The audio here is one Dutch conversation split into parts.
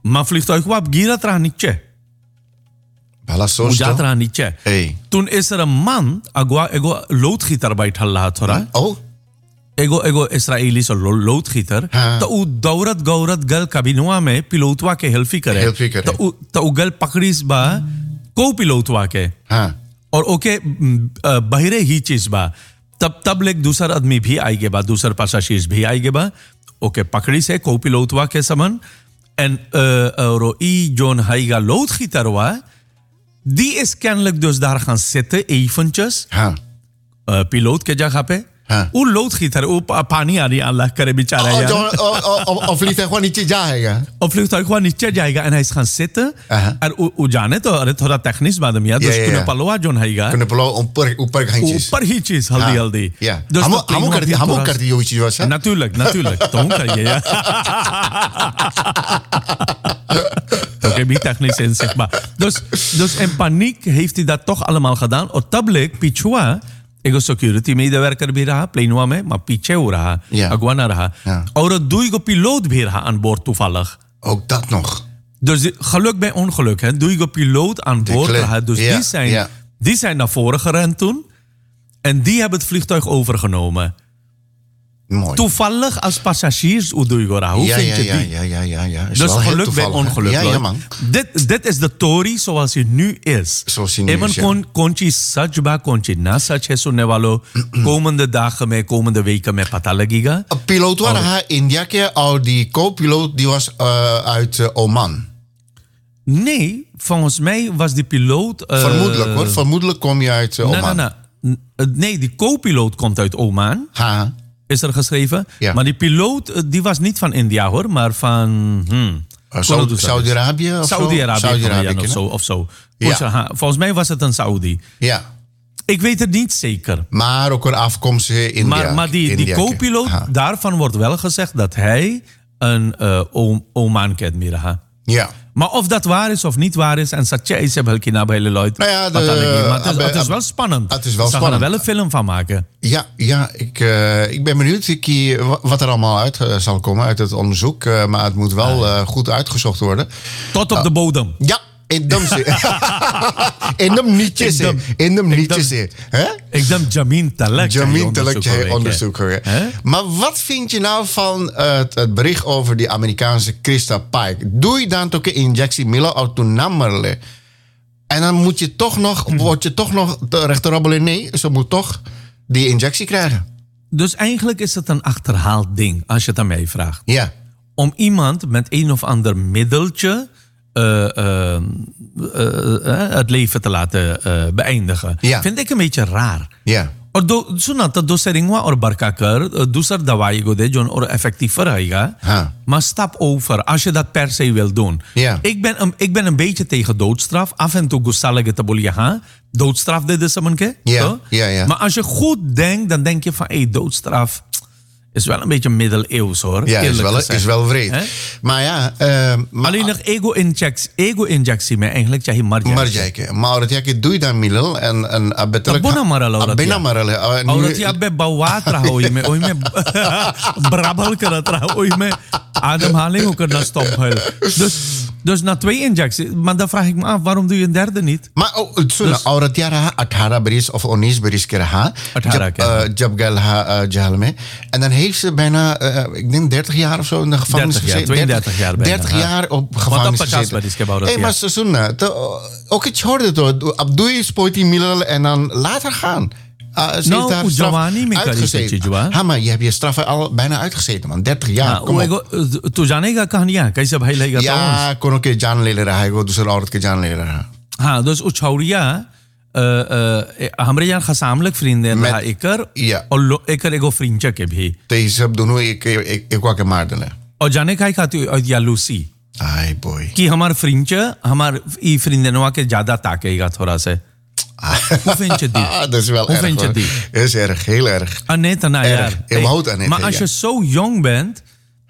Maar vliegtuig wap gira tra niche. Bala tra niche. Hey. Toen is er een man, ego loodgieter bij het halal thora. Oh. Ego Israëlische loodgieter. Ta daurat gal kabinwa में पिलोट वा के हेल्फी करे. ta u gal पकड़ीस बा को-पिलोट वा के. और ओके बहिरे ही चीज बा. तब लेक दूसरा आदमी भी आएगे बा, दूसरा पैसेंजर्स भी आएगे बा. ओके पकड़ी से को-पिलोट वा के समन. En John Haiga loodgieter wa, die is kennelijk dus daar gaan zitten eventjes. Piloot ke jagah pe. वो loodgieter, वो पानी आने अल्लाह करे बेचारा यार. Of vliegtuig gewoon नीचे जाएगा. Of vliegtuig gewoon नीचे जाएगा en hij is gaan zitten. En वो जाने तो अरे थोड़ा technisch बात है यार. Dus kunnen paloa John Haiga. Kunnen paloa ऊपर घंचीस. ऊपर ही चीज हल्दी. Ja. हम करती यो चीज वैसा. Natuurlijk. तो हम करिए यार. Oké, niet technisch inzichtbaar. Dus in paniek heeft hij dat toch allemaal gedaan. Op tablik, Pichua, ego security medewerker भी रहा प्लेनवा में, maar पीछे हो रहा, अगवाना रहा. और दुईगो piloot भी रहा aan boord toevallig. Ook dat nog. Dus geluk bij ongeluk, hè. Duigo piloot aan boord rहा. Dus die zijn naar voren gerend toen. En die hebben het vliegtuig overgenomen. Mooi. Toevallig als passagiers hoe vind je die? Ja. Dus geluk bij ongeluk. Ja, man. Dit is de Tory zoals hij nu is. Even konchi sajba, konchi na sach hai sunne walo. Komende dagen mee, komende weken mee pata lagiga. Piloot waren India ke, al die co-piloot die was uit Oman. Nee, volgens mij was die piloot... vermoedelijk hoor, vermoedelijk kom je uit Oman. Nee, die co-piloot komt uit Oman. Is er geschreven. Ja. Maar die piloot, die was niet van India hoor, maar van... Saudi-Arabië of Saudi-Arabië of zo. Ja. Volgens mij was het een Saudi. Ja. Ik weet het niet zeker. Maar ook een afkomst India. Maar die co-piloot, daarvan wordt wel gezegd dat hij een Oman kent meer. Ja. Maar of dat waar is of niet waar is, en Satya is Belkina bij hele Lloyd. Het is wel spannend. Het is wel spannend. Ze gaan er wel een film van maken. Ja, ik ben benieuwd wat er allemaal uit zal komen uit het onderzoek. Maar het moet wel goed uitgezocht worden. Tot op de bodem. Ja. एकदम नीचे से एकदम जमीन तलक onderzoek hoor. Maar wat vind je nou van het bericht over die Amerikaanse Krista Pike? Doe je dan toch een injectie milo autonamerle? En dan word je toch nog rechterrabbelen. Nee, ze moet toch die injectie krijgen. Dus eigenlijk is het een achterhaald ding, als je het aan mij vraagt. Ja. Om iemand met een of ander middeltje het leven te laten beëindigen. Ja. Vind ik een beetje raar. Ja. और सुना तो सेरिंगवा और बरका कर दूसर दवाई को दे जो और effectiever रहेगा. Maar stap over als je dat per se wil doen. Ja. Ik ben een beetje tegen doodstraf. Af en toe gustalige te bolje doodstraf dit is een keer. Ja. Maar als je goed denkt, dan denk je van doodstraf is wel een beetje middeleeuws hoor. Ja, is wel vreed. Maar ja... alleen nog ego-injectie met eigenlijk je marjake. Maar dat je doe je dan middel en betelijk... Abena marale. Aurat je abbe bawatra hooi me. Oei me brabbel karatra. Oei me ademhaling ook erna stop. Dus na 2 injecties. Maar dan vraag ik me af, waarom doe je een derde niet? Maar aurat je raha 18 baris of 19 baris ke raha. Jab gal ha jahal mein. En dan heeft ze bijna, ik denk 30 jaar of zo in de gevangenis gezeten. 32 jaar bijna. 30 jaar op gevangenis gezeten. Maar ze sunna, ook het hoorde toch, doe je spoit die middel en dan laat haar gaan. Ze heeft haar straf uitgezeten. Maar je hebt je straf al bijna uitgezeten, man. 30 jaar. Tu janega kahaniya, kaise bhai lega to? Ja, kono ke jaan le raha hai, wo dusra aurat ke jaan le raha. हाँ, dus u chauria हमारे यहाँ खसामलक फ्रिंदे रहा और एकर एगो फ्रिंचा के भी तो ये सब दोनों एक के मार देना और जाने का ही खाती या लूसी आई बॉय कि हमार फ्रिंचा हमार ई फ्रिंदनवा के ज्यादा ताकेगा थोड़ा से hoe vind je die? Dat is wel erg. Dat is erg, heel erg. Annette, nou ja. Maar als je zo jong bent,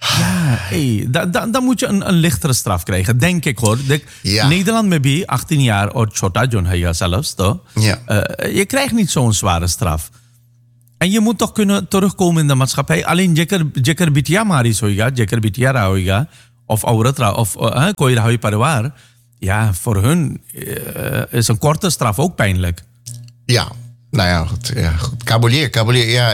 dan moet je een lichtere straf krijgen, denk ik hoor. Nederland met bij 18 jaar of chota John Haya zelfs, toch? Je krijgt niet zo'n zware straf. En je moet toch kunnen terugkomen in de maatschappij. Alleen jeker bitia maris hoiga, jeker bitia ra hoiga. of Auratra of Koirahoi Pariwar. Ja, voor hun is een korte straf ook pijnlijk. Ja, nou ja, goed. Ja, goed. Kabeljee, ja,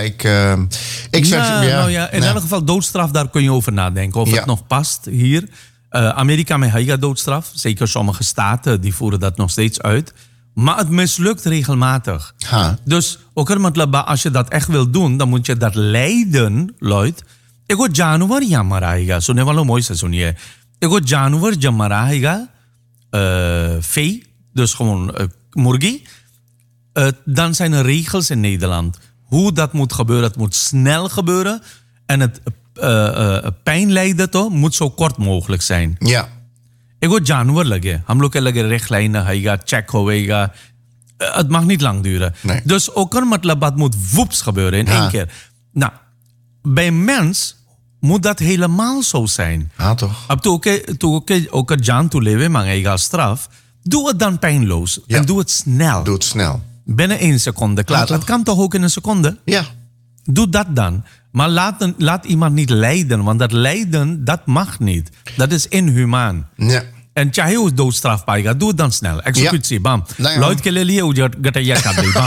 in elk geval doodstraf, daar kun je over nadenken. Of het nog past hier. Amerika met haiga doodstraf. Zeker sommige staten die voeren dat nog steeds uit. Maar het mislukt regelmatig. Dus als je dat echt wil doen, dan moet je dat leiden, Lloyd. Ik go januari jamarahiga. Zo ne wel mooi seizoen hier. Ik go januari jamarahiga. Vee, dus gewoon murgi. Dan zijn er regels in Nederland. Hoe dat moet gebeuren, het moet snel gebeuren. En het pijn lijden toch, moet zo kort mogelijk zijn. Ja. Ik go januari lage. Ham look lage richtlijnen, haiga, check hoega. Het mag niet lang duren. Nee. Dus ook een matlabat moet woeps gebeuren in één keer. Nou, bij mens moet dat helemaal zo zijn. Toch? Ook het Jan toe leven, maar eigen straf. Doe het dan pijnloos. Ja. En doe het snel. Doe het snel. Binnen 1 seconde, klaar. Het kan toch ook in 1 seconde? Ja. Doe dat dan. Maar laat iemand niet lijden. Want dat lijden, dat mag niet. Dat is inhumaan. Ja. En Chahe is doodstraf, Paiga. Doe het dan snel. Executie, bam. Lloyd Kelly, hoe gaat hij kabel, bam.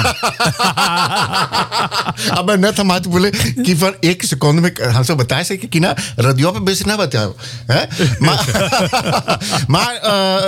Maar net aan het willen, die van 1 seconde met gaan zo betaald zeggen, kina radio op bezig naar wat jou. Maar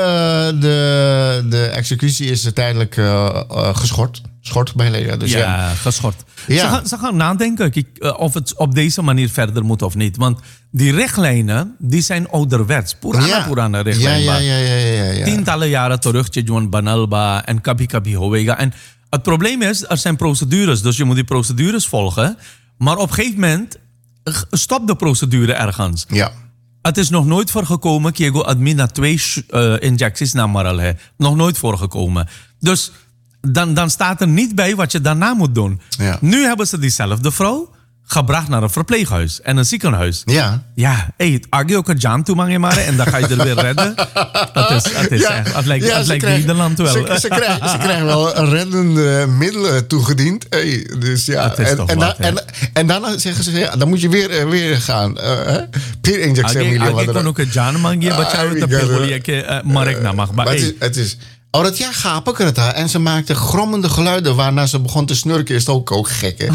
de executie is tijdelijk geschort. Schort bij Lega. Dus geschort. Ja. Ze gaan nadenken of het op deze manier verder moet of niet. Want die richtlijnen, die zijn ouderwets. Purana richtlijnen. Ja. Tientallen jaren terug, Tjejuan Banalba en Kabi Hoega. En het probleem is, er zijn procedures. Dus je moet die procedures volgen. Maar op een gegeven moment stopt de procedure ergens. Ja. Het is nog nooit voorgekomen, Kiego Admina 2 injecties naar Maral. Nog nooit voorgekomen. Dus dan staat er niet bij wat je daarna moet doen. Ja. Nu hebben ze diezelfde vrouw gebracht naar een verpleeghuis en een ziekenhuis. Ja. Ja, agi ook een jam toe maar en dan ga je er weer redden. Het lijkt Nederland wel. Ze krijgen wel een reddende middelen toegediend. Dus ja. En dan zeggen ze, dan moet je weer gaan. Peer injectie. Ik kan ook een jam mangie, maar ik mag. Maar het is dat ja, gapen het haar. En ze maakte grommende geluiden waarna ze begon te snurken. Is het ook gek, hè?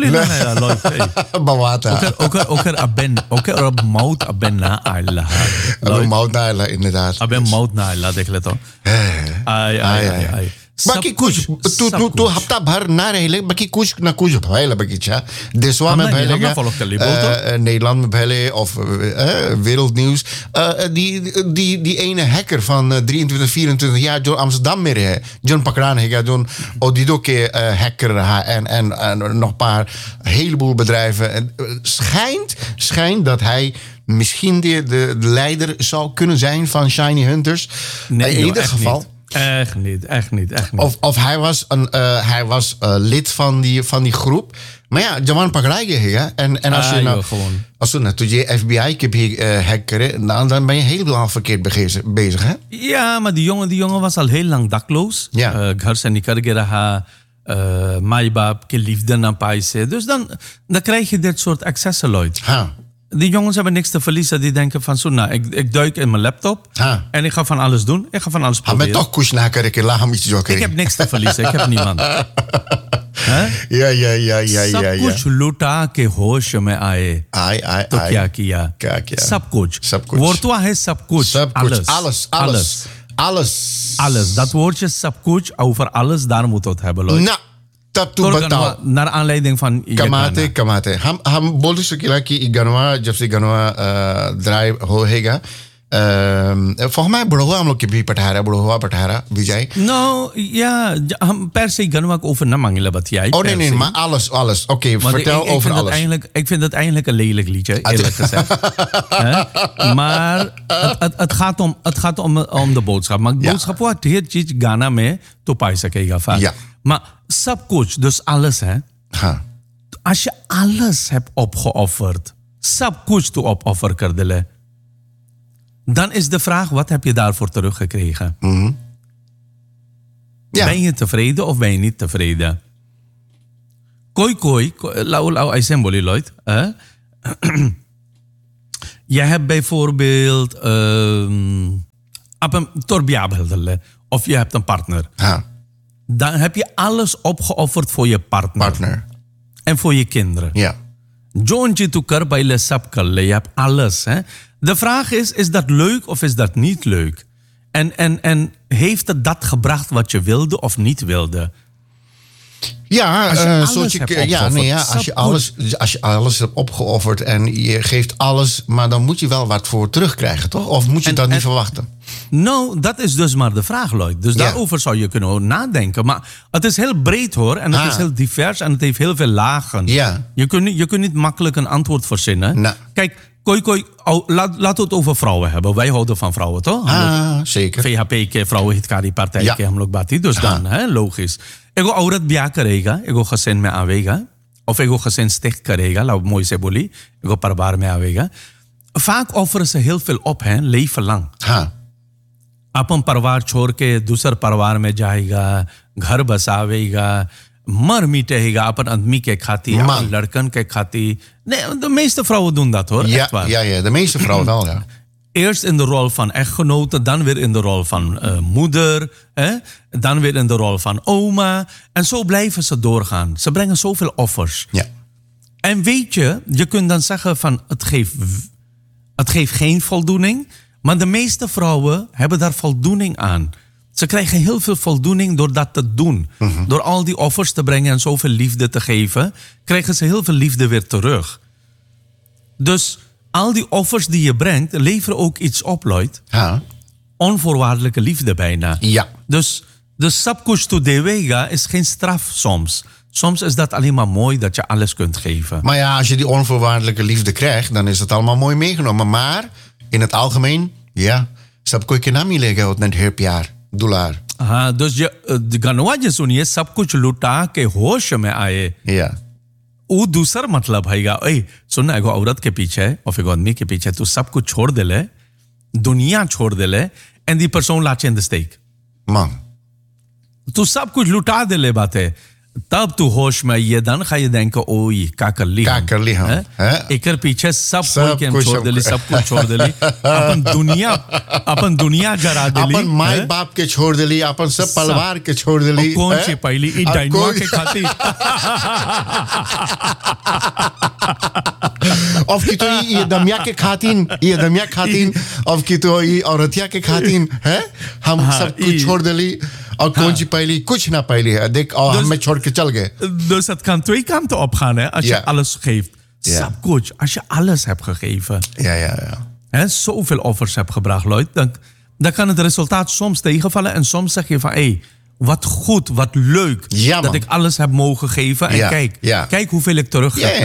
Bawata. Ook er mout aben na Allah. Mout na Allah, inderdaad. Aben mout na Allah, denk je dat? Ai. Baki kuch tu hafta bhar na rahle baki kuch na kuch bhaila baki cha deswa me bhaile Nederland me bhaile of wereldnieuws die ene hacker van 23 24 jaar John Amsterdam meer John Pakran he John Odido ke hacker en nog een paar heleboel bedrijven en schijnt dat hij misschien de leider zou kunnen zijn van Shiny Hunters. Nee, in ieder geval niet. Echt niet. Of hij was lid van die groep. Maar ja, Jaman Pakraige, en als je nou gewoon als je nou je FBI hackeren, dan ben je helemaal verkeerd bezig, hè? Ja, maar die jongen was al heel lang dakloos. Ja. Ghar se nikal gaya maibab ke liefde na paise. Dus dan krijg je dit soort excessen, Lloyd. Die jongens hebben niks te verliezen. Die denken van zo, nou, ik duik in mijn laptop. En ik ga van alles doen. Ik ga van alles proberen. Maar toch ik heb niks te verliezen. Ik heb niemand. Ja. सब कुछ लुटा के होश में आए तो क्या किया सब कुछ woordwa है सब कुछ alles dat woordje सब कुछ over alles daar moet het hebben, Lloyd. Naar aanleiding van Kamate. हम बोल सकेला कि इगनवा जब से इगनवा ड्राइव होएगा volgens mij Brohoa हम लोग के भी पठारा विजय. Nou ja, हम per se गनवा को over na mangela wat jij. Nee, maar alles. Oké, vertel over alles. Ik vind het eigenlijk een lelijk liedje, eerlijk gezegd. Maar het gaat om de boodschap. Maar de boodschap wordt hier iets Ghana mee to pai sakega vaak. Ja. Maar sab kuch, dus alles, hè. Als je alles hebt opgeofferd, sab kuch to opoffer kardele, dan is de vraag, wat heb je daarvoor teruggekregen? Mm-hmm. Ja. Ben je tevreden of ben je niet tevreden? Koi, lau ai semboli, Lloyd. Je hebt bijvoorbeeld of je hebt een partner. Dan heb je alles opgeofferd voor je partner. En voor je kinderen. Ja. Jontje tukar bij le sapkalle. Je hebt alles. Hè? De vraag is dat leuk of is dat niet leuk? En heeft het dat gebracht wat je wilde of niet wilde? Ja, als je alles hebt opgeofferd en je geeft alles, maar dan moet je wel wat voor terugkrijgen, toch? Of moet je dat niet verwachten? Nou, dat is dus maar de vraag, Lloyd. Dus daarover zou je kunnen nadenken. Maar het is heel breed, hoor. En het is heel divers en het heeft heel veel lagen. Ja. Je kunt niet makkelijk een antwoord verzinnen. Nou. Kijk, laten we het over vrouwen hebben. Wij houden van vrouwen, toch? Zeker. VHP ke vrouwen hitkari partij ke हम लोग बाती. Dus dan, hè, logisch. Ego औरत ब्याह करेगा, ego gezin में आवेगा. Of ego gezin sticht करेगा, लाओ मोई से बोली. Ego परिवार में आवेगा. Vaak offeren ze heel veel op, hè, leven lang. अपन परिवार छोड़ के दूसर परिवार में जाएगा, घर बसावेगा, मर मिटेगा अपन आदमी के खाती, अपन लड़कन के खाती. Nee, de meeste vrouwen doen dat, hoor. Ja, de meeste vrouwen wel, ja. Eerst in de rol van echtgenote, dan weer in de rol van moeder, dan weer in de rol van oma. En zo blijven ze doorgaan. Ze brengen zoveel offers. Ja. En weet je kunt dan zeggen van het geeft geen voldoening. Maar de meeste vrouwen hebben daar voldoening aan. Ze krijgen heel veel voldoening door dat te doen. Mm-hmm. Door al die offers te brengen en zoveel liefde te geven, krijgen ze heel veel liefde weer terug. Dus al die offers die je brengt, leveren ook iets op, Lloyd. Onvoorwaardelijke liefde bijna. Ja. Dus sab kuch tu devega is geen straf soms. Soms is dat alleen maar mooi dat je alles kunt geven. Maar ja, als je die onvoorwaardelijke liefde krijgt, dan is het allemaal mooi meegenomen. Maar in het algemeen, sab koi ke na milega utna dher pyar, dular. Dus je गनवा जे सुनिए सब कुछ लुटा के होश में आए. Ja. वो दूसरा मतलब हैगा, सुन एगो औरत के पीछे और एगो आदमी के पीछे तू सब कुछ छोड़ दे ले, दुनिया छोड़ दे ले, en die persoon laat je in de steek. Man. तू सब कुछ लुटा दे ले बातें. तब तू होश में ये dan ga je denken, ओए का कर ली एक पीछे सब कुछ छोड़ दिली, सब कुछ छोड़ दिली, अपन दुनिया जरा दिली, अपन माय बाप के छोड़ दिली, अपन सब परिवार के छोड़ दिली. कौन सी पहली ई डायनवा के खाती of की तो ये दमिया के खातिन of की तो ये औरतिया के खातिन है, हम सब कुछ छोड़ दिली. और कौन सी पहली कुछ ना पहली है, देख और हमें छोड़ के चल गए. Dus het kan twee kanten op gaan, hè, als je alles geeft. Sab kuch, als je alles hebt gegeven. Hè, zoveel offers hebt gebracht, Lloyd, dan kan het resultaat soms tegenvallen en soms zeg je van, wat goed, wat leuk dat ik alles heb mogen geven. En kijk hoeveel ik terug heb.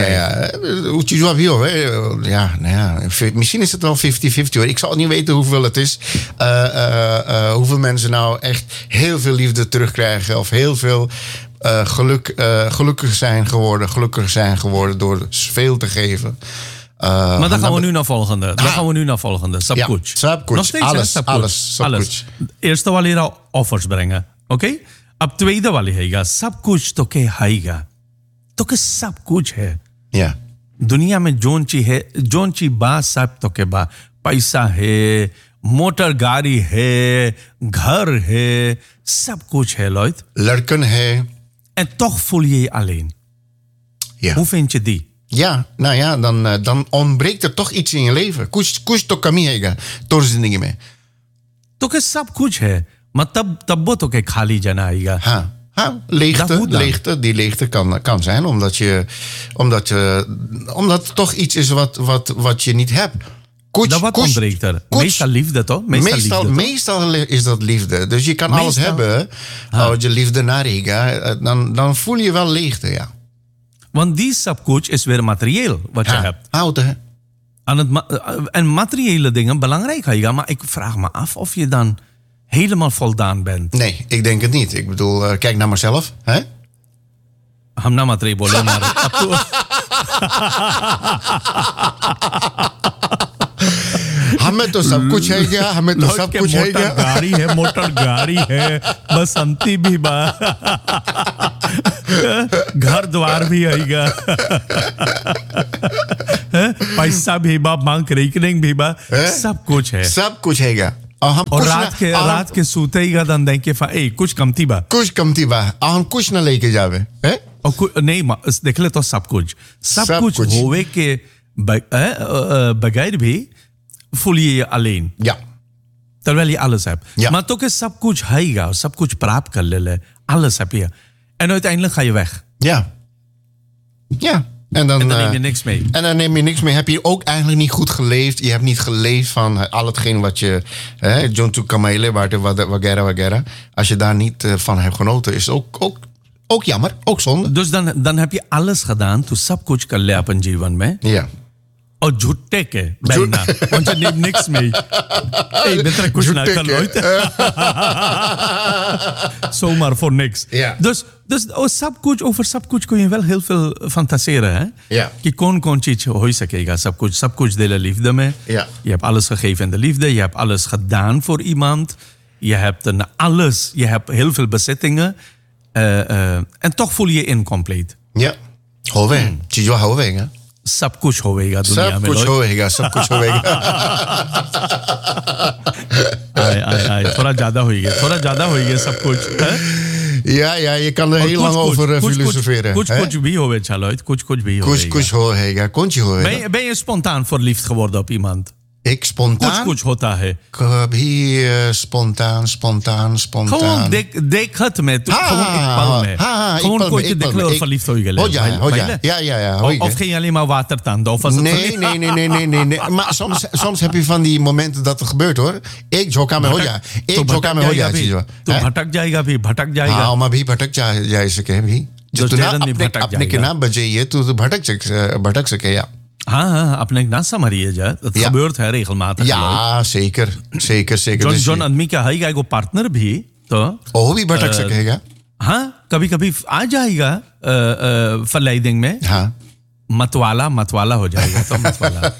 Misschien is het wel 50-50, hoor. Ik zal niet weten hoeveel het is. Hoeveel mensen nou echt heel veel liefde terugkrijgen. Of heel veel gelukkig zijn geworden door veel te geven. Maar dan gaan we nu naar volgende. Sab kuch. Nog steeds, alles. Eerste वाली era offers brengen. Okay अब tweede वाली हैगा सब कुछ तो के हैगा तो के सब कुछ है. दुनिया में जोन ची बा सब तो के बा पैसा है, मोटर गाड़ी है, घर है, सब कुछ है, Lloyd. Lurken है. En toch voel je je alleen. Hoe vind je die? Ja, nou ja, dan ontbreekt er toch iets in je leven. कुछ तो कमी हैगा तोर जिंदगी में. तो के सब कुछ है. Maar tab वो तो के खाली जना आएगा. Leegte. Die leegte kan zijn omdat het toch iets is wat je niet hebt. Wat ontbreekt er? Meestal liefde, toch? Meestal is dat liefde. Dus je kan alles hebben. Als je liefde naar Riga, dan voel je wel leegte, ja. Want die subcoach is weer materieel wat je hebt. Houten. En materiële dingen belangrijk, Higa. Maar ik vraag me af of je dan helemaal voldaan bent. Nee, ik denk het niet. Ik bedoel, kijk naar mezelf. Hè? हम ना मात्र बोले हमें तो सब कुछ है क्या, हमें तो सब कुछ है क्या. मोटर गाड़ी है, बसंती भी बा, घर द्वार भी आएगा, पैसा भी बा, बैंक रिकरिंग भी बा, सब कुछ है. सब कुछ है क्या. और रात के सोते ही गदन दें के कुछ कमती बा, हम कुछ न लेके जावे. और नहीं देख ले तो सब कुछ होवे के बगैर भी fully alleen. Ja. Terwijl je alles hebt. Ja. Maar toch is सब कुछ है और सब कुछ प्राप्त कर ले. Alles heb je. En uiteindelijk ga je weg. Ja. Ja. En dan neem je niks mee. En dan neem je niks mee. Heb je ook eigenlijk niet goed geleefd. Je hebt niet geleefd van al hetgeen wat je... John to Kamele, wagera. Als je daar niet van hebt genoten, is ook jammer. Ook zonde. Dus dan heb je alles gedaan. तो सब कुछ कर ले अपन जीवन में. Ja. और झुट्टे के बैठना उनसे निक्स में एक beter कुछ ना कर लो zomaar voor niks. Ja. Dus over सब कुछ को je wel heel veel fantaseren, hè? Ja. कि कौन चीज हो सकेगा, सब कुछ delen liefde mee. Ja. Je hebt alles gegeven in de liefde, je hebt alles gedaan voor iemand, je hebt je hebt heel veel bezittingen en toch voel je je incomplete. Ja. होवे चीजों होवेगा. सब कुछ होवेगा दुनिया में. सब कुछ होवेगा. आए थोड़ा ज्यादा होएगा सब कुछ. Ja, je kan er heel lang over filosoferen. कुछ भी होवे चलो, कुछ भी होवेगा. कुछ होवेगा. कुछ होवेगा. Ben je spontaan verliefd geworden op iemand? Ik spontaan? कुछ होता है. कभी spontaan. Gewoon dekhat में, gewoon एक पल में. Gewoon कोई देख लो verliefd हो गया. हो जाए. Ja. Of ging je alleen maar watertanden? Of was het nee. Maar soms heb je van die momenten dat het gebeurt, hoor. एक झोंका में हो जाए. तो भटक जाएगा. हाँ, मैं भी भटक जा सके भी. जो अपने के नाम बजाइए तो भटक सके या. हाँ, अपने na samarië, dat gebeurt regelmatig. Ja, zeker. John आदमी क्या है, एगो पार्टनर भी तो वो भी भटक सकेगा. हाँ, कभी आ जाएगा फलाइडिंग में. हाँ, मतवाला हो जाएगा तो मतवाला.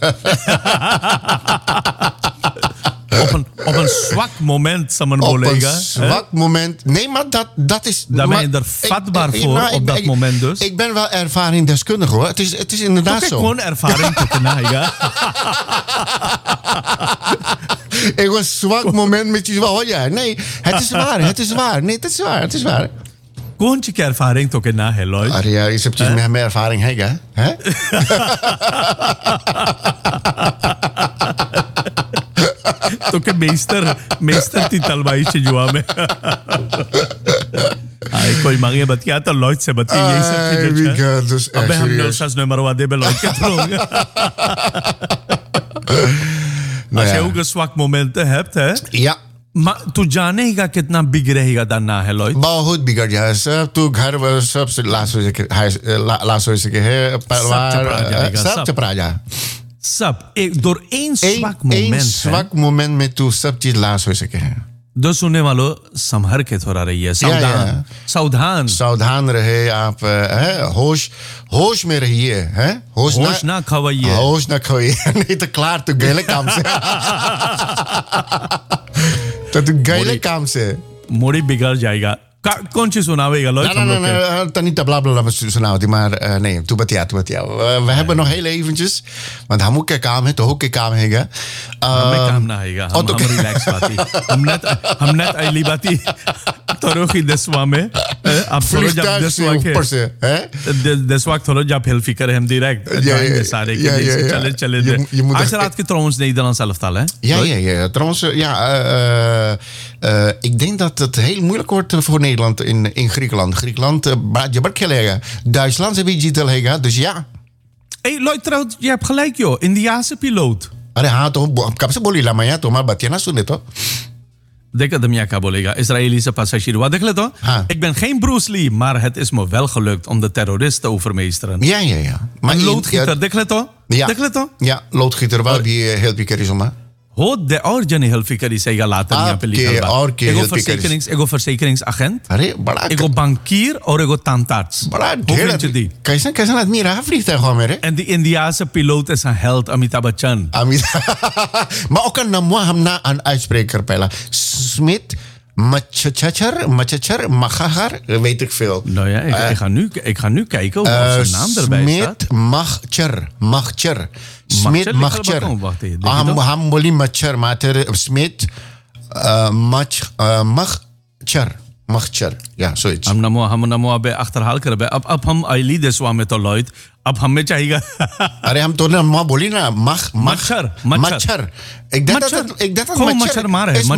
Op een zwak moment, someone bolega. Zwak moment. Nee, maar dat is... Daar ben je er vatbaar voor op dat moment dus. Ik ben wel ervaringsdeskundig, hoor. Het is inderdaad zo. Gewoon ervaring te krijgen. Ik was zwak moment met je wel. Ja, nee, het is waar. Nee, het is waar. कौन सी क्या ervaring तो के ना है लॉय. अरे यार, ये सब चीज में हमें ervaring है क्या? हैं? तो के meester ती तलवाई से जुआ में. कोई मांगे बतिया तो लॉय से बतिया यही सब चीजें. अबे हम लोग सास नंबर वादे पे लॉय के through. Als je ook een zwak moment hebt, hè? Ja. Maar तू जानेगा कितना बिगड़ेगा दाना है लॉय. बहुत बिगड़ जाए सब. तू घर सब लाश हो सके है. परिवार सब चपरा जाए. सब door één zwak moment. één zwak moment में तू सब चीज लाश हो सके है. दो सुनने वालों संभर के थोड़ा रहिए. सावधान रहे आप. होश में रहिए. होश ना खवाइए. नहीं तो क्लार तू गए काम से. तो तू गए काम से मोड़ी बिगड़ जाएगा. कौन सी सुनावेगा लॉय? Niet te blablabla sunaवती, maar nee, toe batia. We hebben nog heel eventjes, want हम के काम है तो हो के काम हैगा. हमें काम ना हैगा. हम रिलैक्स बाती. हम नेट आईली बाती. थोड़ो की दसवा में आप थोड़ो जब दसवा के दसवा थोड़ो जब heel फिकर हम direct जाएंगे सारे के चले. आज रात की trouwens Nederlands elftal, hè? Ja. Trouwens, ik denk dat het heel moeilijk wordt voor Nederland in Griekenland. Griekenland, je bent gelegen. Duitsland hebben je jitel hega, dus ja. Hey, Lloyd, trouwens, je hebt gelijk, joh. Indiase piloot. अरे हाँ तो कब से बोली लामा यार तुम्हारा बतिया ना सुने तो. देखा दमिया क्या बोलेगा. Israëlische passagier. Wat denk je toch? Ik ben geen Bruce Lee, maar het is me wel gelukt om de terroristen te overmeesteren. Ja. Maar een loodgieter, denk je toch? Ja, loodgieter, waar heb je heel pikkeris om? de और जने हेल्प करी सही लातर यहाँ पे लिखा और के एगो verzekeringsagent अरे बड़ा एगो bankier और एगो tandarts बड़ा ढेर कैसा आदमी रहा vliegtuig gewoon मेरे en die Indiase piloot is een held Amitabh Bachchan maar ook een naam hamna aan uitspreker pela Smit Machachar, Machachar, weet ik veel. Nou ja, ik ga nu kijken of zijn naam erbij staat. Machcher. Smit Machcher. Ham boli Machcher, mater Smit Machcher. Ja, zoiets. हम नमो अबे achterhaal कर बे अब हम आईली देशवा में तो लॉयड अब हमें चाहिएगा अरे हम तो ना माँ बोली ना मच्छर ik dacht dat मच्छर मार है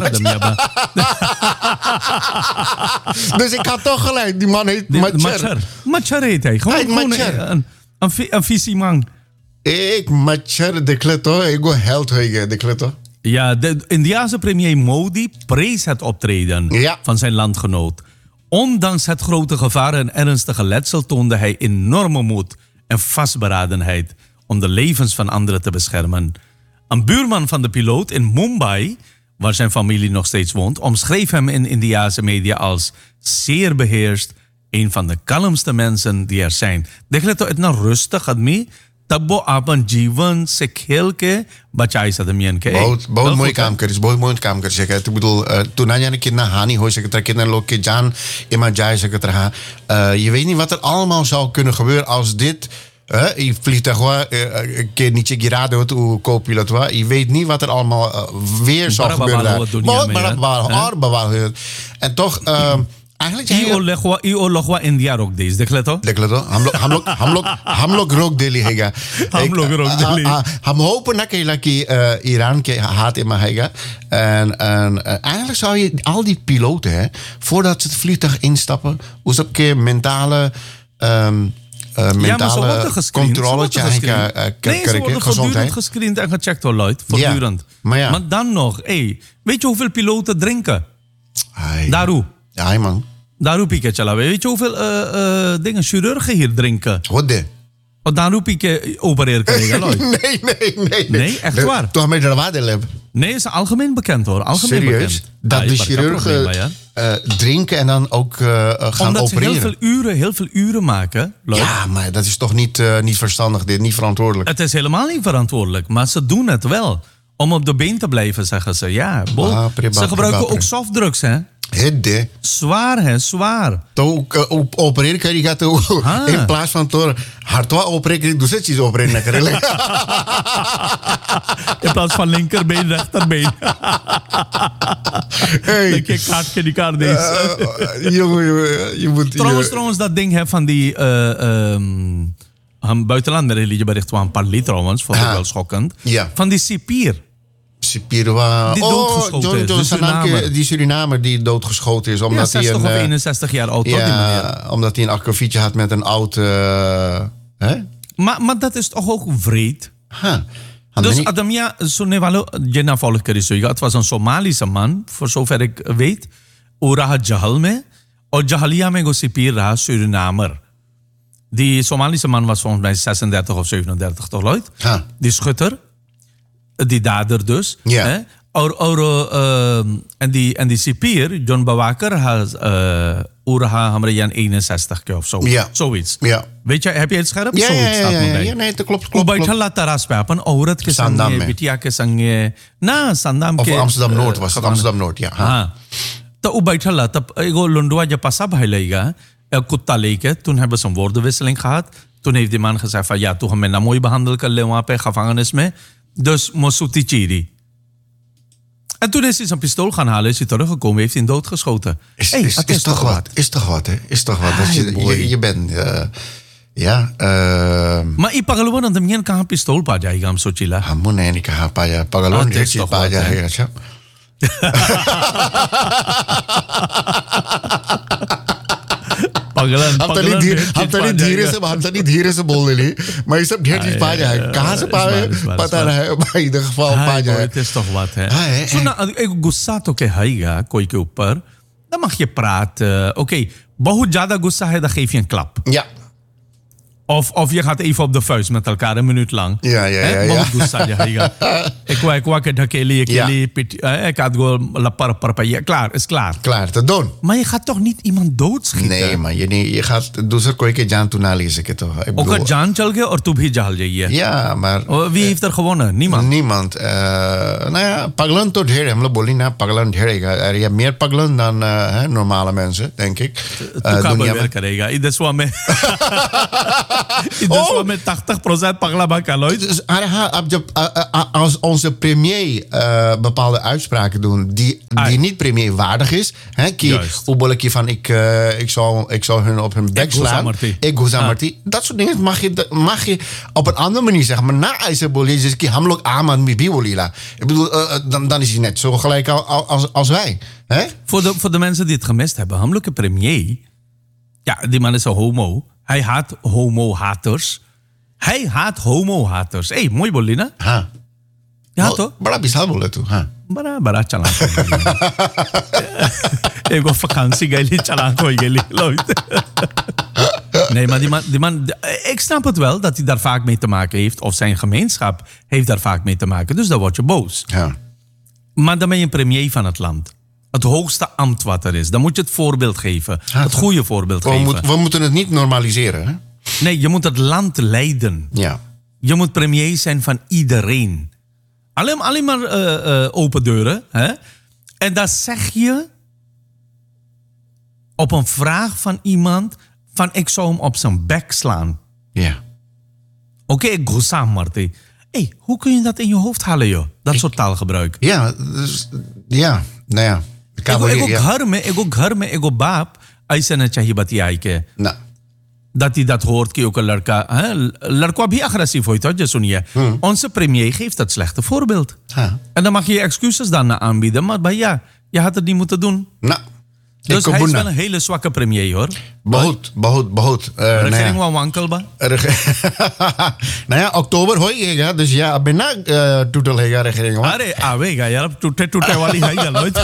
dus ik had toch gelijk die man heet मच्छर heet hij gewoon een visie man ik मच्छर देखले तो एगो हेल्थ हो गया देखले तो. Ja, de Indiase premier Modi prees het optreden van zijn landgenoot. Ondanks het grote gevaar en ernstige letsel toonde hij enorme moed en vastberadenheid om de levens van anderen te beschermen. Een buurman van de piloot in Mumbai, waar zijn familie nog steeds woont, omschreef hem in Indiase media als zeer beheerst, een van de kalmste mensen die er zijn. Dekhle to itna rustig admi तब वो अपन जीवन से खेल के बचाई सदमियन के बहुत मोई काम करिस बहुत मोई काम कर सके तो बिल्कुल तू ना जाने कितना हानि हो सकता है कितना लोग के जान इमा जाए सकता रहा je weet niet wat er allemaal zou kunnen gebeuren als dit je vliegtuig een keer नीचे गिरा दो तो co-pilot je weet niet wat er allemaal weer zou gebeuren और बवाल en toch लोग इंडिया रोक दे देख ले तो हम लोग रोक दिल्ली हैगा हम hopen dat Iran के हाथ में हैगा en eigenlijk zou je al die piloten voordat ze het vliegtuig instappen hoe op ke mentale controle ze worden voortdurend gescreend en gecheckt door Lloyd voortdurend maar dan nog weet je hoeveel piloten drinken daaroe ja, man. Daarom pik je chalawe. Weet je hoeveel dingen chirurgen hier drinken? Wat de? Daarom pik je opereren krijgen, Lloyd. Nee, echt waar. Toch met de water. Nee, is algemeen bekend hoor. Algemeen serieus? Bekend. Dat de chirurgen drinken en dan ook gaan omdat opereren? Omdat ze heel veel uren maken, Lloyd. Ja, maar dat is toch niet verstandig dit, niet verantwoordelijk? Het is helemaal niet verantwoordelijk, maar ze doen het wel. Om op de been te blijven, zeggen ze. Ja, ze gebruiken ook softdrugs, hè. Hidde. Zwaar, hè, zwaar. To opereren kan je gaat in plaats van door hardwa opereren, doe ze opereren krijgen. In plaats van linkerbeen, rechterbeen. Hey. Ik kaart die kaart deze. Jongen, je moet. Trouwens, dat ding hè, van die buitenland religiebericht van Parli trouwens, vond ik wel schokkend. Ja. Van die cipier. Die doodgeschoten is. Die Surinamer die doodgeschoten is. Omdat 60 of 61 jaar oud. Omdat hij een akkefietje had met een oud... Maar dat is toch ook vreed? Dus Adamia Sonevalo Jenna Volkerisuyga. Het was een Somalische man, voor zover ik weet. Uraha Jahalme. O Jahalia me Gosipir Raha Surinamer. Die Somalische man was volgens mij 36 of 37 toch, Lloyd? Die schutter. Die dader dus. Ja. En die cipier, John Bawaker, had Uraha Hamrayan 61 keer of zo. Ja. Zoiets. Ja. Weet je, heb je het scherp? Ja, nee, dat klopt. Hoe laat daar aspapen? Aurat ke sange, bitia ke sange. Na, Sandam ke. Of Amsterdam-Noord was het. Amsterdam-Noord, ja. हाँ. तो वो बैठा ला तब एगो लुंडवा जब पसा भाई लेगा कुत्ता लेके toen hebben ze een woordenwisseling gehad. Toen heeft die man gezegd van ja, toen gaan we nou mooi behandeld kunnen wहाँ पे gevangenis में. Dus Mosuti Chiri. En toen is hij zijn pistool gaan halen, is hij teruggekomen, heeft hij hem doodgeschoten. Is toch wat? Is toch wat, hè? Is toch wat? Je bent... Maar ik pagaluan aan de mien kan een pistool pa jayega am sochila. Hamu nee niet kan pa pagaluan dit je pa jayega cha. हम तनी धीरे से बोल रही मैं सब ढेर चीज पा जाए कहाँ से पाए पता रहे भाई दफा पा जाए het is toch wat hè zo na गुस्सा तो के हैगा कोई के ऊपर dan mag je praten oké बहुत ज्यादा गुस्सा है dan geef je een klap ja Of je gaat even op de vuist met elkaar een minuut lang. Ja. Ik had gewoon klaar, is klaar. Klaar te doen. Maar je gaat toch niet iemand doodschieten? Nee, man. Je gaat दूसर कोई के जान तू ना ले सके तो. Ook जान चल गया और तू भी जल जाइए. Ja, maar... Wie heeft er gewonnen? Niemand. Nou ja, paglan तो ढेर है. हम लोग बोली ना पगलन ढेरेगा. Er je meer paglan dan normale mensen, denk ik. तू का बलवेर करेगा. इधर स्वा में 80% pagla baka Lloyd. Als onze premier bepaalde uitspraken doen die niet premier waardig is, oebolekje van ik zou hun op hun bek slaan. Ik Marti. Dat soort dingen mag je op een andere manier zeggen. Maar na Ijzerbolie is ki hamlok aman mi biwolila. Ik bedoel, dan is hij net zo gelijk als wij. Hè? Voor de mensen die het gemist hebben, hamlok premier. Ja, die man is een homo. Hij haat homo-haters. Hij haat homo-haters. Hey, mooi bolina. Ha. Ja, toch? Bड़ा विशाल बोले तू. हाँ. बड़ा चलाक हो गया. एक vakantie गई चलाक हो गई. Nee, maar die man, ik snap het wel dat hij daar vaak mee te maken heeft. Of zijn gemeenschap heeft daar vaak mee te maken. Dus dan word je boos. Ja. Maar dan ben je een premier van het land. Het hoogste ambt wat er is. Dan moet je het voorbeeld geven. Het goede voorbeeld geven. We moeten het niet normaliseren. Hè? Nee, je moet het land leiden. Ja. Je moet premier zijn van iedereen. Alleen maar open deuren. Hè? En dat zeg je op een vraag van iemand van ik zou hem op zijn bek slaan. Ja. Oké, ik Goussam Marti. Hey, hoe kun je dat in je hoofd halen, joh? Dat soort taalgebruik. Ja, dus, ja, nou ja. Ik ook घर baap. ऐसे न चाहिए बतियाई के. Nou. Dat hij dat hoort, ki ook een Larka भी agressief होता है, सुनिए. Onze premier geeft dat slechte voorbeeld. En dan mag je excuses dan aanbieden, maar ja, je had het niet moeten doen. Nou. Dus hij is wel een hele zwakke premier, hoor. बहुत. Regering wa wankelba. Nou ja, oktober होएगा, dus ja, बिना टूटेगा regering. अरे आवेगा यार, टूटे वाली है क्या लोग?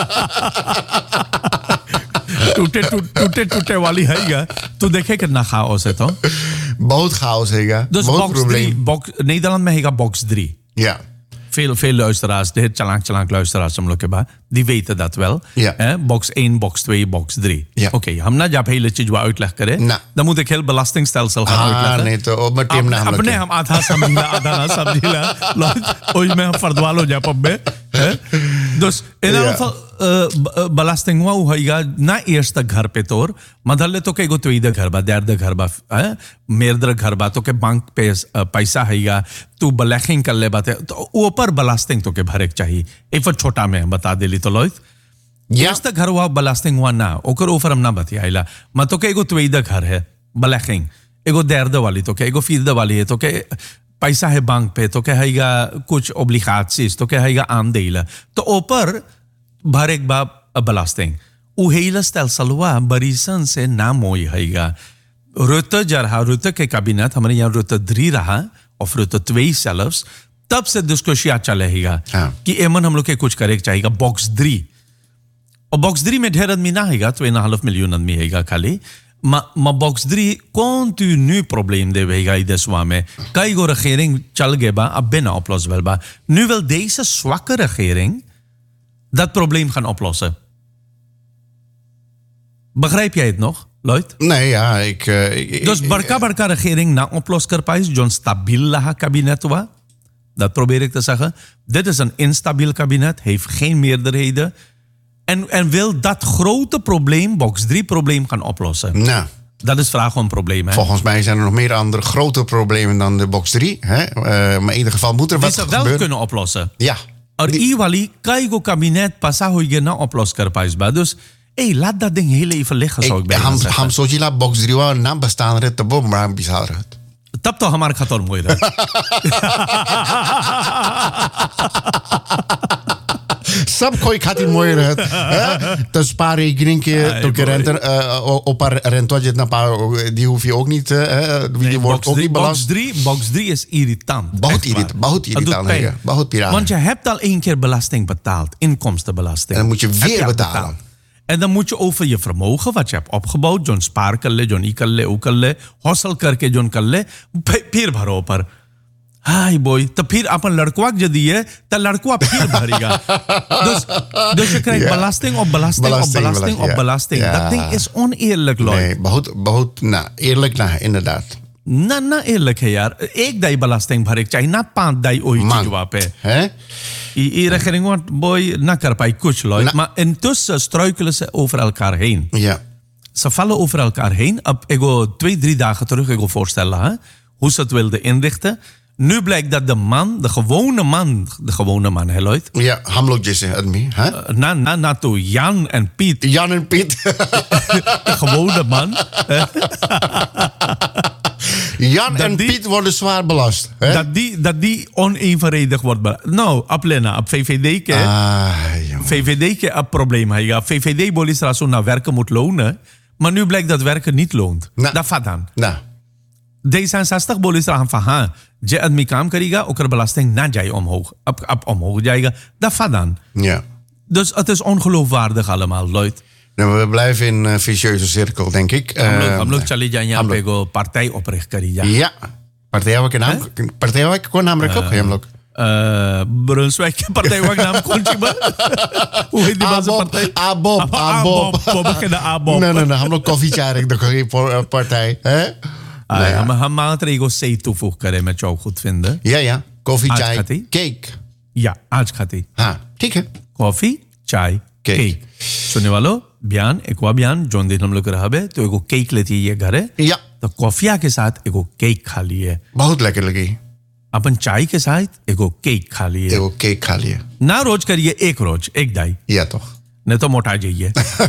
टूटे वाली है क्या? तू देखे कितना chaos है तो? बहुत chaos है. Dus Nederland में है box 3. Ja. Veel luisteraars, de Chalank luisteraars die weten dat wel. Ja. Box 1, box 2, box 3. Ja. Oké, हमना जब hele चीज वो uitleg करें, dan moet ik heel belastingstelsel gaan uitleggen. Nee, तो अब मैं टीम नाम अपने हम आधा समझना, आधा ना समझिला. ओई में हम फर्दवालो जा पब्बे. Dus in elk geval belasting wou hoega na eerste घर पे तोर मधले तो के गो tweede घर बा derde घर बा meerdere घर बा तो के बैंक पे पैसा हैगा तू belegging कर ले बाते तो ऊपर belasting तो के भरे चाहिए एक बार छोटा में बता देली तो लोग eerste घर हुआ belasting हुआ ना ओकर ऊपर हम ना बतियाइला म तो के गो tweede घर है belegging एगो derde वाली तो के एगो vierde वाली है तो के पैसा है बैंक पे तो क्या हैगा कुछ obligaties तो क्या हैगा aandelen तो ऊपर भरेक बा belasting उ hele stelsel हुआ बरीसन से ना मोई हैगा Rutte के kabinet हमारे यहाँ Rutte 3 रहा और Rutte 2 zelfs तब से डिस्कशन चलेगा कि एमन हम लोग के कुछ करे चाहिएगा box 3 और box 3 में ढेर आदमी ना हैगा 2.5 miljoen आदमी हैगा खाली Maar box 3 continu probleem deweega in deze wame. Kijk, regering chalgeba a binnen oplossen welba. Nu wil deze zwakke regering dat probleem gaan oplossen. Begrijp jij het nog, Lloyd? Nee, ja, ik dus barka regering na oploskerpais, John stabiel kabinet wa. Dat probeer ik te zeggen. Dit is een instabiel kabinet, heeft geen meerderheden. En wil dat grote probleem, box 3 probleem, gaan oplossen? Nou. Dat is vraag om probleem. Hè? Volgens mij zijn er nog meer andere grote problemen dan de box 3. Hè? Maar in ieder geval moet er wat gebeuren. Die ze wel kunnen oplossen. Ja. En iwali, kijk kabinet, pasa hoige na oploskerpijsba. Dus, laat dat ding heel even liggen, zou ik bijna zeggen. Ham sochi la box 3 wa naam bestaan het te bom, maar bizar het. तब तो हमारे खतर मोई रहा सब कोई खातिर मोई रहत तो spaarrekening तो के rente op haar rente जितना पा die hoef je ook niet die wordt ook niet belast. Box 3 is irritant. बहुत irritant है बहुत piraat. Want je hebt al 1 keer belasting betaald, inkomstenbelasting. En dan moet je weer betalen. En dan moet je over je vermogen, wat je hebt opgebouwd, John spaar kalle, John ikalle, ukalle, hustle करके John kalle, फिर भरो पर. हाय boy, तो फिर अपन लड़कवा जो दिए, तो लड़कवा फिर भरेगा. Dus je krijgt belasting op belasting op belasting op belasting. Dat ding is oneerlijk, Lloyd. Nee, बहुत eerlijk ना, inderdaad. ना eerlijk है यार. एक दाई belasting भरे चाहिए, ना 5 दाई ओही चीज़ पे. Hè? Die regering wordt boy nakker bij kuch, Lloyd. Maar intussen struikelen ze over elkaar heen. Ja. Ze vallen over elkaar heen. Ik wil 2-3 dagen terug ik wil voorstellen hoe ze het wilden inrichten. Nu blijkt dat de gewone man, hè, Lloyd? Ja, hamlok jesse admi, hè? Na toe Jan en Piet. De gewone man. Jan en Piet worden zwaar belast. Hè? Dat die onevenredig wordt belast. Nou, op VVD een probleem. VVD bolis raso naar werken moet lonen. Maar nu blijkt dat werken niet loont. Dat vat dan. D66 bolis raam van je admi काम करेगा ओकर belasting na जाए omhoog जाएगा. Dat vat dan. Ja. Dus het is ongeloofwaardig allemaal, Lloyd. Nou, we blijven in een vicieuze cirkel, denk ik. हम लोग चले जाएं यहाँ पे एगो पार्टी opricht करी जा. Ja. Partij को नाम रखो हम लोग. Brunswijk partij wat naam kontje ba? Hoe heet die partij? ABOP. Nee, हम लोग कॉफी चाय रख दो कोई partij, hè? हम मात्र एगो सही toevoeg करें मैं चाव खुद फिंदे. Ja. कॉफी चाय केक. Ja, आज खाती. हाँ, ठीक है. कॉफी चाय केक. सुनने वालों बयान एक बयान जोन दिन हम लोग रहा बे तो एगो केक लेती है घरे. या. तो कॉफिया के साथ एगो केक खा लिए. बहुत लेकर लगी. अपन चाय के साथ एगो केक खा लिए. ना रोज करिए एक रोज एक दाई. या तो. नहीं तो मोटा जाइए.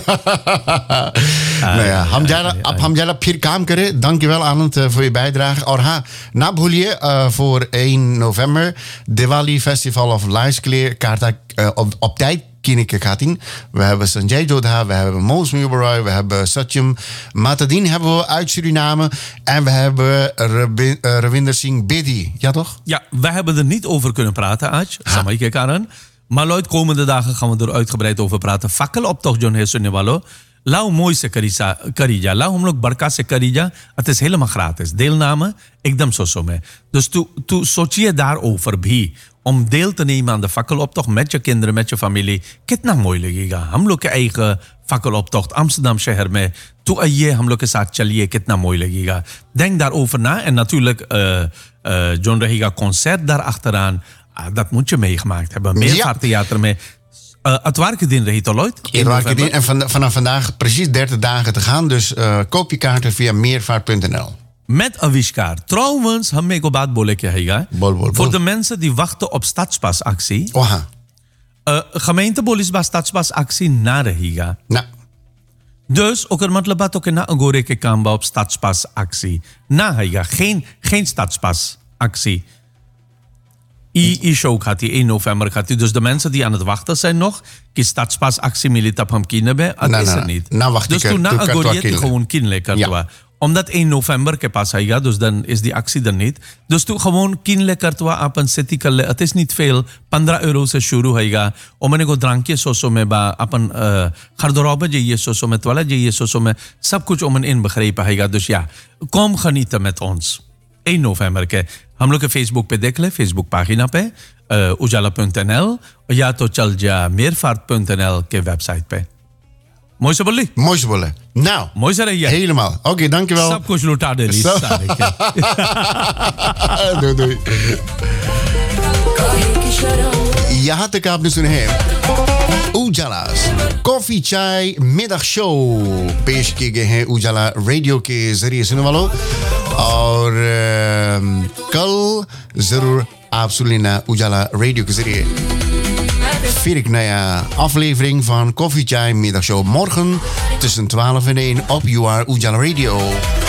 हम जरा फिर काम करें. Dankjewel Anand voor je bijdrage. और हाँ, ना भूलिए voor 1 november Diwali Festival of Lights kaarten op tijd kijken gaat in. We hebben Sanjay Jodha, we hebben Moos Mubarak, we hebben Satyam Matadin hebben we uit Suriname en we hebben Ravinder Singh Bedi. Ja toch? Ja, we hebben er niet over kunnen praten, Aj. Samai ke karan. Maar Lloyd, komende dagen gaan we er uitgebreid over praten. Fakkeloptocht John है सुनने वालों. लाओ मोई से करी जा. लाओ हम लोग बड़का से करी जा. Het is helemaal gratis. Deelname, एकदम सो में. Dus tu सोचिए daarover भी. Om deel te nemen aan de fakkeloptocht met je kinderen, met je familie. कितना मोई लगेगा. हम लोग के eigen fakkeloptocht Amsterdam शहर में. तो आइए हम लोग के साथ चलिए. कितना मोई लगेगा. Denk daarover na. En natuurlijk John रहेगा concert daar achteraan. Dat moet je meegemaakt hebben. Meervaarttheater mee. Atwarke din rही तो Lloyd. En vanaf vandaag precies 30 dagen te gaan. Dus koop je kaarten via meervaart.nl. Met Avishkar. Trouwens, हम एक बात बोले क्या हैगा. Voor de mensen die wachten op stadspasactie. Gemeentepolis stadspasactie na रहेगा. Dus ook er मतलब बात ओके ना अगोरे के काम बा op stadspasactie. Na हैगा. Geen stadspasactie. show gaat die 1 november gaat die. Dus de mensen die aan het wachten zijn nog, die stadspasactie militap ham kinebe, dat is er niet. Dus toen na agoriet gewoon kinle kartwa. Omdat 1 november ke pas aega, dus dan is die actie er niet. Dus toen gewoon kinle kartwa apan city kalle. Het is niet veel. €15 se shuru aega. Omene ko drankje so में बा अपन खरदराबे जाइए so में twala जाइए so में सब कुछ ओमन इन begrepen aega. Dus ja, kom genieten met ons. 1 november के हम लोग के फेसबुक पे देख ले. फेसबुक पागिना पे ujala.nl या तो चल जा meervaart.nl के वेबसाइट पे. मोई से बोली? मोई से बोले. Nou, mooi zijn jij. Helemaal. Oké, dankjewel. Sapkoes lutade lis. Doei. यहाँ तक आपने सुने हैं उजाला's कॉफी चाय मिडग शो पेश किए गए हैं उजाला रेडियो के जरिए सुनने वालों. और कल जरूर आप सुन लेना उजाला रेडियो के जरिए vier ik naya aflevering van Koffie Chai Middagshow morgen tussen 12 en 1 op UR Ujala Radio.